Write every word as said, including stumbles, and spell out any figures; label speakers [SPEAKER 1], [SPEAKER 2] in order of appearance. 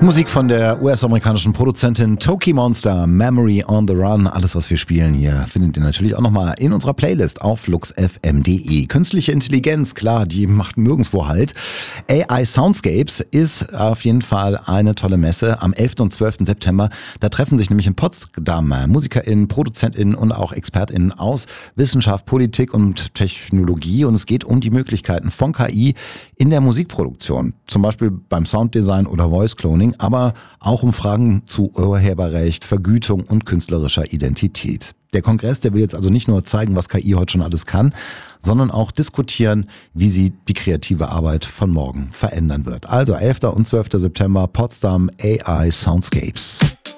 [SPEAKER 1] Musik von der U S-amerikanischen Produzentin Toki Monster, Memory on the Run. Alles, was wir spielen hier, findet ihr natürlich auch nochmal in unserer Playlist auf luxfm punkt de. Künstliche Intelligenz, klar, die macht nirgendwo Halt. A I Soundscapes ist auf jeden Fall eine tolle Messe am elften und zwölften September. Da treffen sich nämlich in Potsdam MusikerInnen, ProduzentInnen und auch ExpertInnen aus Wissenschaft, Politik und Technologie. Und es geht um die Möglichkeiten von K I in der Musikproduktion. Zum Beispiel beim Sounddesign oder Voice Cloning, aber auch um Fragen zu Urheberrecht, Vergütung und künstlerischer Identität. Der Kongress, der will jetzt also nicht nur zeigen, was K I heute schon alles kann, sondern auch diskutieren, wie sie die kreative Arbeit von morgen verändern wird. Also elften und zwölften September, Potsdam A I Soundscapes.